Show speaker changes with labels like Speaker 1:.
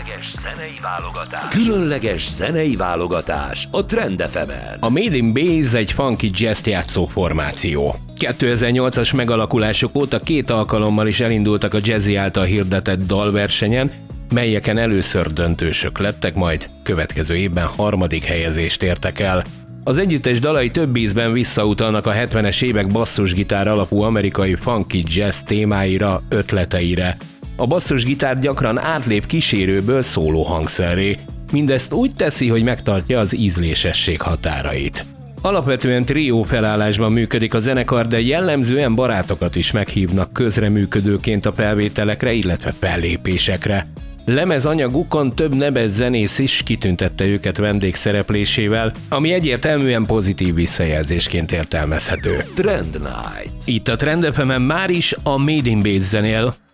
Speaker 1: Különleges zenei válogatás a Trend FM-en.
Speaker 2: A Made in Base egy funky jazz játszó formáció. 2008-as megalakulásuk óta 2 alkalommal is elindultak a Jazzy által hirdetett dalversenyen, melyeken először döntősök lettek, majd következő évben 3. helyezést értek el. Az együttes dalai több ízben visszautalnak a 70-es évek basszusgitár alapú amerikai funky jazz témáira, ötleteire. A basszusgitár gyakran átlép kísérőből szóló hangszerré, mindezt úgy teszi, hogy megtartja az ízlésesség határait. Alapvetően trió felállásban működik a zenekar, de jellemzően barátokat is meghívnak közreműködőként a felvételekre, illetve fellépésekre. Lemezanyagukon több neves zenész is kitüntette őket vendégszereplésével, ami egyértelműen pozitív visszajelzésként értelmezhető.
Speaker 1: Trend Night.
Speaker 2: Itt a Trend FM-en már is a Made in Base zenél,